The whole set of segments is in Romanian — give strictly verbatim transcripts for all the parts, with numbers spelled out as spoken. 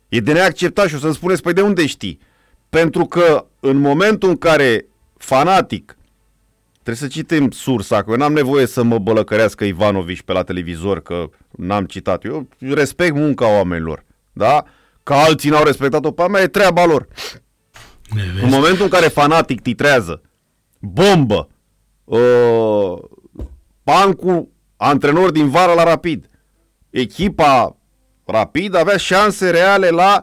E de neacceptat și o să-mi spuneți, păi de unde știi? Pentru că în momentul în care Fanatic, trebuie să citim sursa, că eu n-am nevoie să mă bălăcărească Ivanovici pe la televizor, că n-am citat. Eu respect munca oamenilor, da? Că alții n-au respectat-o pe a mea, e treaba lor. În momentul în care Fanatic titrează bombă, uh, Pancu, antrenor din vară la Rapid, echipa Rapid avea șanse reale la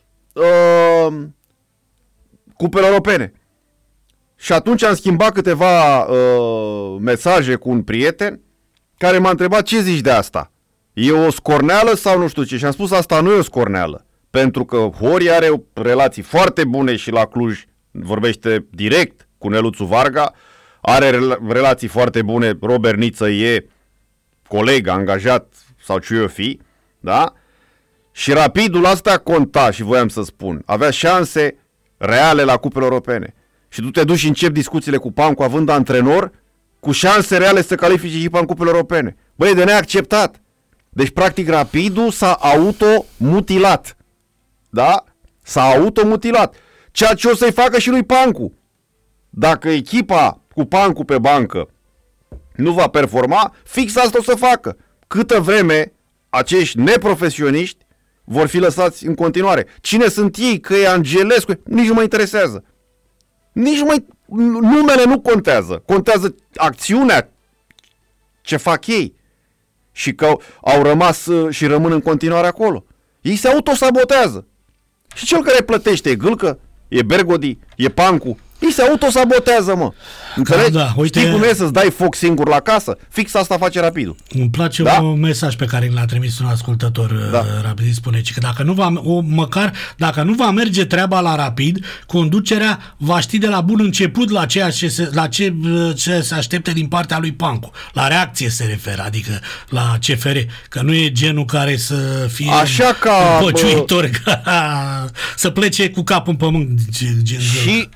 uh, cupele europene. Și atunci am schimbat câteva uh, mesaje cu un prieten care m-a întrebat ce zici de asta. E o scorneală sau nu știu ce? Și am spus asta nu e o scorneală. Pentru că Horia are relații foarte bune și la Cluj vorbește direct cu Neluțu Varga, are relații foarte bune, Robert Niță e coleg, angajat sau ce o fi, da? Și Rapidul asta conta și voiam să spun, avea șanse reale la cupele europene. Și tu te duci și începi discuțiile cu Pancu având antrenor cu șanse reale să califici echipa în cupele europene. Băi, e de neacceptat. Deci, practic, Rapidul s-a automutilat. Da? S-a automutilat. Ceea ce o să-i facă și lui Pancu. Dacă echipa cu Pancu pe bancă nu va performa, fix asta o să facă. Câtă vreme acești neprofesioniști vor fi lăsați în continuare. Cine sunt ei? Că e Angelescu? Nici nu mă interesează. Nici nu mai... Numele nu contează. Contează acțiunea, ce fac ei. Și că au rămas și rămân în continuare acolo. Ei se autosabotează. Și cel care plătește e Gâlcă, e Bergodi, e Pancu. Ei se autosabotează, mă. Înțelegi? Da, da, uite... Știi cum e să-ți dai foc singur la casă? Fix asta face Rapidul. Îmi place da? un mesaj pe care l-a trimis un ascultător da. Rapid. Spune că dacă nu va, o, măcar dacă nu va merge treaba la Rapid, conducerea va ști de la bun început la, ceea ce se, la ce, ce se aștepte din partea lui Pancu. La reacție se referă, adică la C F R. Că nu e genul care să fie așa ca păciuitor, ca, să plece cu capul în pământ. Gen, și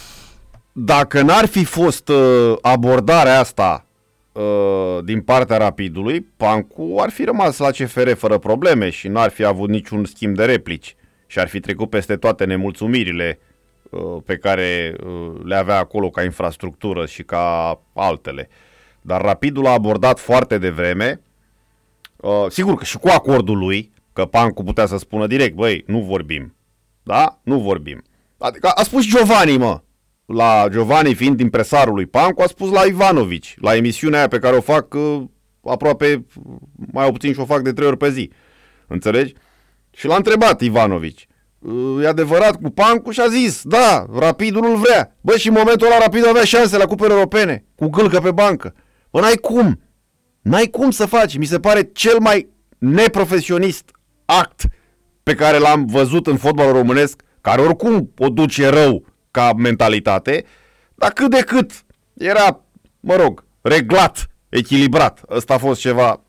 dacă n-ar fi fost uh, abordarea asta uh, din partea Rapidului, Pancu ar fi rămas la C F R fără probleme și n-ar fi avut niciun schimb de replici și ar fi trecut peste toate nemulțumirile uh, pe care uh, le avea acolo ca infrastructură și ca altele. Dar Rapidul a abordat foarte devreme, uh, sigur că și cu acordul lui, că Pancu putea să spună direct, băi, nu vorbim, da? Nu vorbim. Adică a spus Giovanni, mă. La Giovanni, fiind impresarul lui Pancu, a spus la Ivanovici, la emisiunea aia pe care o fac uh, aproape, mai puțin și o fac de trei ori pe zi. Înțelegi? Și l-a întrebat Ivanovici. Uh, e adevărat cu Pancu? Și a zis, da, Rapidul nu-l vrea. Bă, și în momentul ăla Rapidul avea șanse la cupele europene, cu Gâlcă pe bancă. Bă, n-ai cum. N-ai cum să faci. Mi se pare cel mai neprofesionist act pe care l-am văzut în fotbalul românesc, care oricum o duce rău ca mentalitate, dar cât de cât era, mă rog, reglat, echilibrat. Ăsta a fost ceva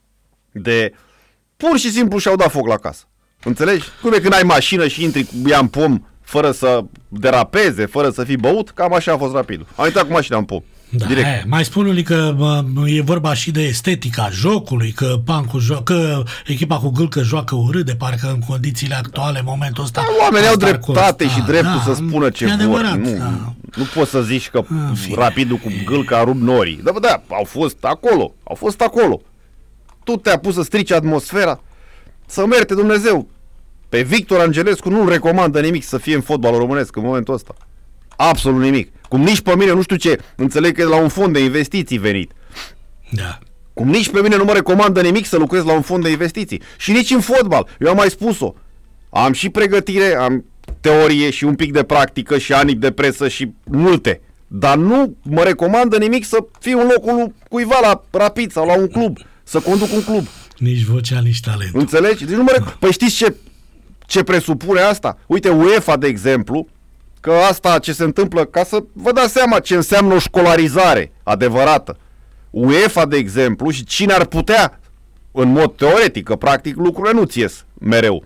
de... Pur și simplu și-au dat foc la casă. Înțelegi? Cum e când ai mașină și intri cu ea în pom fără să derapeze, fără să fii băut, cam așa a fost Rapidul. Am intrat cu mașina în pom. Da, e, mai spune-li că bă, e vorba și de estetica jocului, că Pancu joacă, că echipa cu Gâlcă joacă urât, de parcă în condițiile actuale, în momentul ăsta. Da, oamenii au dreptate și dreptul da, să spună ce vor. Adevărat, nu, da. nu poți să zici că Rapidul cu Gâlcă a rupt norii. Da, da, au fost acolo, au fost acolo. Tu te-ai pus să strici atmosfera, să merte Dumnezeu. Pe Victor Angelescu nu-l recomandă nimic să fie în fotbalul românesc în momentul ăsta. Absolut nimic. Cum nici pe mine, nu știu ce, înțeleg că e la un fond de investiții venit. Da. Cum nici pe mine nu mă recomandă nimic să lucrez la un fond de investiții. Și nici în fotbal. Eu am mai spus-o. Am și pregătire, am teorie și un pic de practică și ani de presă și multe. Dar nu mă recomandă nimic să fiu în locul cuiva la Rapid sau la un club. Să conduc un club. Nici vocea, nici talent. Înțelegi? Deci nu mă rec- păi știți ce, ce presupune asta? Uite, UEFA, de exemplu, că asta ce se întâmplă, ca să vă dați seama ce înseamnă o școlarizare adevărată. UEFA, de exemplu, și cine ar putea, în mod teoretic, că practic lucrurile nu-ți ies mereu,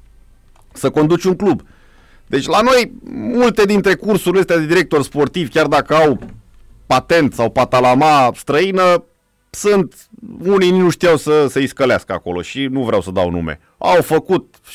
să conduci un club. Deci la noi, multe dintre cursurile astea de director sportiv, chiar dacă au patent sau patalama străină, sunt, unii nu știau să se iscălească acolo și nu vreau să dau nume. Au făcut